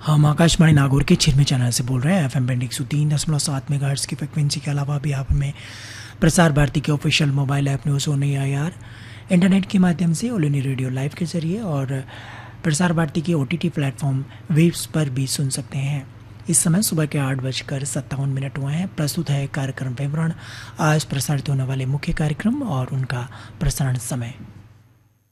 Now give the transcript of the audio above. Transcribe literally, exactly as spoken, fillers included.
हम आकाशवाणी नागौर के छिरमे चैनल से बोल रहे हैं। एफ एम बैंड एक सौ तीन दशमलव सात मेगाहर्ट्ज़ की फ्रिक्वेंसी के अलावा भी आप हमें प्रसार भारती के official mobile app news on I R internet के माध्यम से ऑल इंडिया रेडियो लाइव के जरिए और प्रसार भारती के O T T platform waves पर भी सुन सकते हैं। इस समय सुबह के आठ बजकर सत्तावन मिनट हुए हैं। प्रस्तुत है कार्यक्रम विवरण, आज प्रसारित होने वाले मुख्य कार्यक्रम और उनका प्रसारण समय।